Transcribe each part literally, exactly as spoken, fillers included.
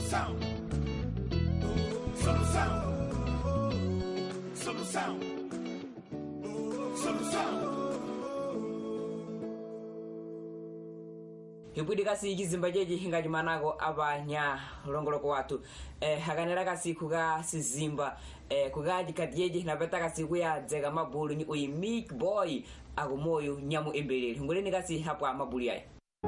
Solução. Solução. Solução. Solução. Hipudi kasi chizimba chechi ngati manako abanya longoloko watu eh hakanera kasi kuga sizimba eh kuga dikati chechi napeta kasi kuya dzeka mabulu ni uyi Mic Boy agumoyo nyamu embelele ngoleni kasi hapo mabulu yayi.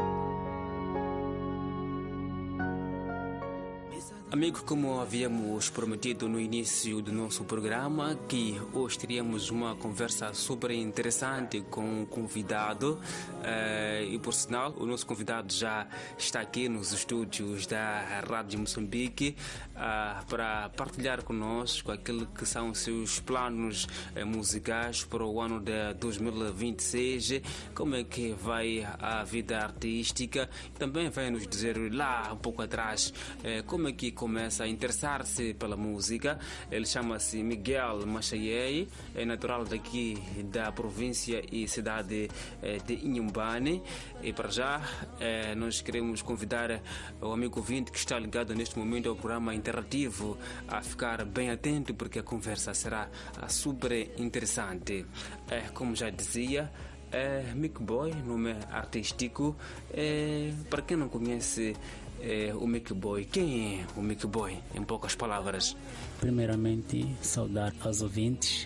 Amigo, como havíamos prometido no início do nosso programa, que hoje teríamos uma conversa super interessante com um convidado eh, e, por sinal, o nosso convidado já está aqui nos estúdios da Rádio Moçambique eh, para partilhar conosco aquilo que são os seus planos eh, musicais para o ano de dois mil e vinte e seis, como é que vai a vida artística, também vai nos dizer lá um pouco atrás eh, como é que começa a interessar-se pela música. Ele chama-se Miguel Machayei, é natural daqui da província e cidade de Inhambane. E para já nós queremos convidar o amigo ouvinte que está ligado neste momento ao programa interativo a ficar bem atento, porque a conversa será super interessante. Como já dizia, é Mic Boy, nome artístico. É, para quem não conhece é, o Mic Boy, quem é o Mic Boy, em poucas palavras? Primeiramente, saudar aos ouvintes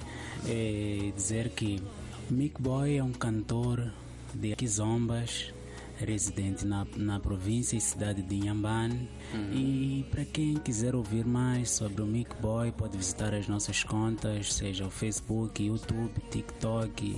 e dizer que Mic Boy é um cantor de Quizombas, residente na, na província e cidade de Inhambane. Uhum. E para quem quiser ouvir mais sobre o Mic Boy, pode visitar as nossas contas, seja o Facebook, YouTube, TikTok,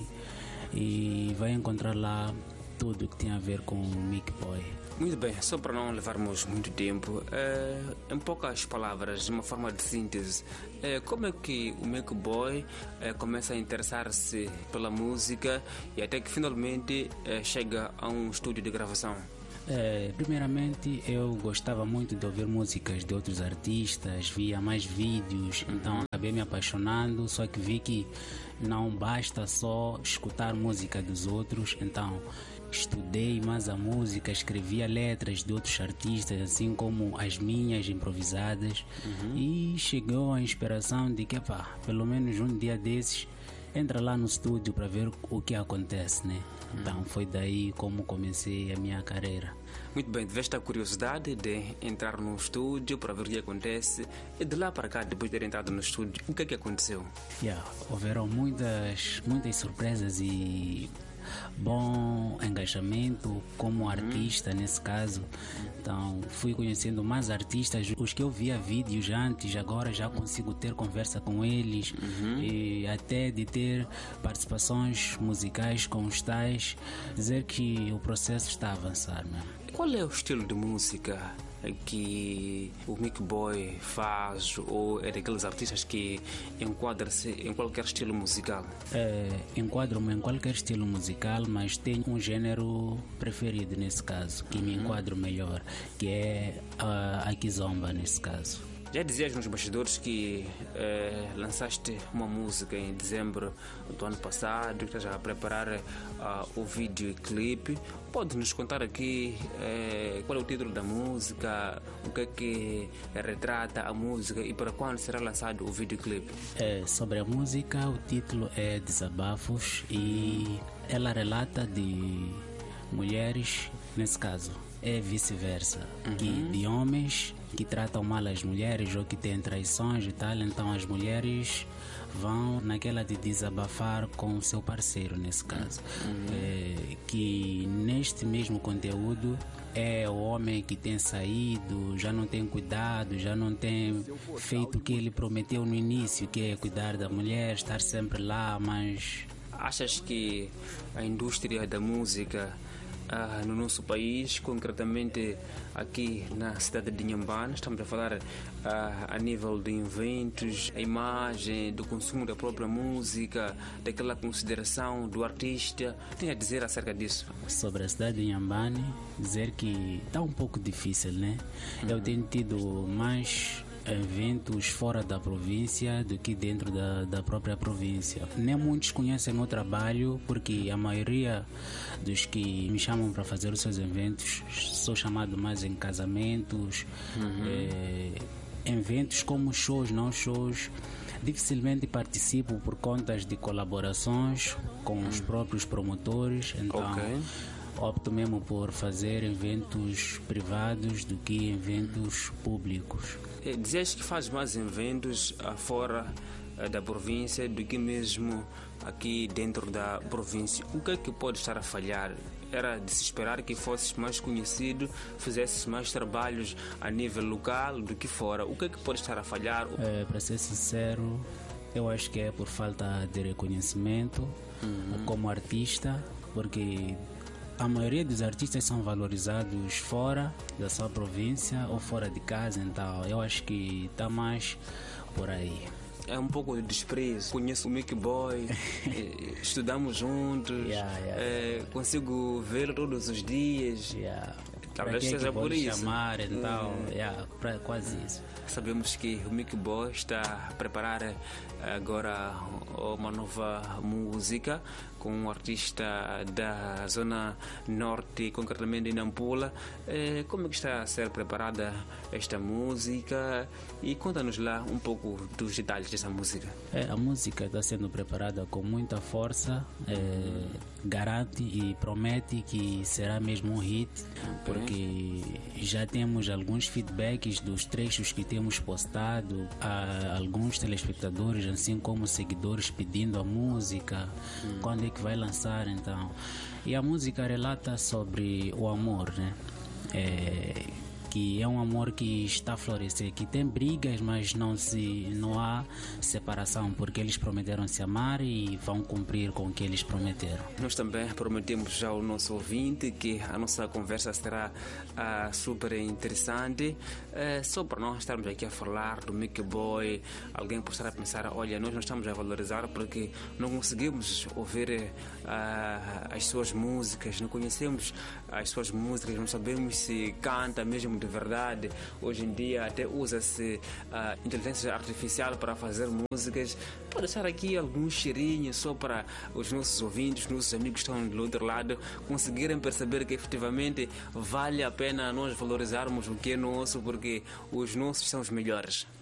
e vai encontrar lá tudo o que tem a ver com o Mic Boy. Muito bem, só para não levarmos muito tempo, é, em poucas palavras, de uma forma de síntese, é, como é que o Mic Boy é, começa a interessar-se pela música e até que finalmente é, chega a um estúdio de gravação? É, primeiramente, eu gostava muito de ouvir músicas de outros artistas, via mais vídeos, uhum. Então acabei me apaixonando, só que vi que não basta só escutar música dos outros, então estudei mais a música, escrevia letras de outros artistas, assim como as minhas improvisadas, uhum. E chegou a inspiração de que, pá, pelo menos um dia desses, entra lá no estúdio para ver o que acontece, né? Uhum. Então foi daí como comecei a minha carreira. Muito bem, tiveste a curiosidade de entrar no estúdio para ver o que acontece, e de lá para cá, depois de ter entrado no estúdio, o que é que aconteceu? Yeah, houveram muitas, muitas surpresas e bom engajamento como artista, uhum. Nesse caso. Então fui conhecendo mais artistas, os que eu via vídeos antes, agora já consigo ter conversa com eles, uhum. E até de ter participações musicais com os tais, dizer que o processo está a avançar mesmo. Qual é o estilo de música que o Mic Boy faz, ou é daqueles artistas que enquadra-se em qualquer estilo musical? É, enquadro-me em qualquer estilo musical, mas tenho um gênero preferido nesse caso, que uhum. me enquadro melhor, que é a, a Kizomba nesse caso. Já dizias nos bastidores que eh, lançaste uma música em dezembro do ano passado, que estás a preparar uh, o videoclipe. Pode nos contar aqui eh, qual é o título da música, o que é que retrata a música e para quando será lançado o videoclipe? É, sobre a música, o título é Desabafos e ela relata de mulheres, nesse caso é vice-versa, uhum. Que de homens que tratam mal as mulheres ou que têm traições e tal, então as mulheres vão naquela de desabafar com o seu parceiro, nesse caso. Uhum. É, que neste mesmo conteúdo é o homem que tem saído, já não tem cuidado, já não tem feito o que ele prometeu no início, que é cuidar da mulher, estar sempre lá, mas... Achas que a indústria da música Uh, no nosso país, concretamente aqui na cidade de Inhambane, estamos a falar uh, a nível de eventos, a imagem, do consumo da própria música, daquela consideração do artista, o que tem a dizer acerca disso? Sobre a cidade de Inhambane, dizer que está um pouco difícil, né? Uhum. Eu tenho tido mais eventos fora da província do que dentro da, da própria província. Nem muitos conhecem o meu trabalho, porque a maioria dos que me chamam para fazer os seus eventos sou chamado mais em casamentos, uhum. é, eventos como shows, não shows. Dificilmente participo por contas de colaborações com os próprios promotores, então okay. opto mesmo por fazer eventos privados do que eventos públicos. Dizias que faz mais eventos fora da província do que mesmo aqui dentro da província. O que é que pode estar a falhar? Era de se esperar que fosses mais conhecido, fizesses mais trabalhos a nível local do que fora. O que é que pode estar a falhar? É, para ser sincero, eu acho que é por falta de reconhecimento uhum. como artista, porque a maioria dos artistas são valorizados fora da sua província ou fora de casa, então eu acho que está mais por aí. É um pouco de desprezo. Conheço o Mickey Boy, estudamos juntos, yeah, yeah. É, consigo vê-lo todos os dias. Yeah. Talvez seja por isso. Chamar, então, hum. yeah, pra, quase isso. Sabemos que o Mickey Boy está a preparar agora uma nova música com um artista da zona norte, concretamente em Nampula. Como é que está a ser preparada esta música? E conta-nos lá um pouco dos detalhes dessa música. É, a música está sendo preparada com muita força, é, garante e promete que será mesmo um hit, porque já temos alguns feedbacks dos trechos que temos postado a alguns telespectadores, assim como seguidores pedindo a música, hum. quando é que vai lançar, então. E a música relata sobre o amor, né? É, que é um amor que está a florescer, que tem brigas, mas não, se, não há separação, porque eles prometeram se amar e vão cumprir com o que eles prometeram. Nós também prometemos já ao nosso ouvinte que a nossa conversa será uh, super interessante. Uh, só para nós estarmos aqui a falar do Mickey Boy, alguém pode estar a pensar, olha, nós não estamos a valorizar porque não conseguimos ouvir uh, as suas músicas, não conhecemos as suas músicas, não sabemos se canta mesmo de verdade. Hoje em dia até usa-se a uh, inteligência artificial para fazer músicas. Pode deixar aqui alguns cheirinhos só para os nossos ouvintes, os nossos amigos que estão do outro lado conseguirem perceber que efetivamente vale a pena nós valorizarmos o que é nosso, porque os nossos são os melhores.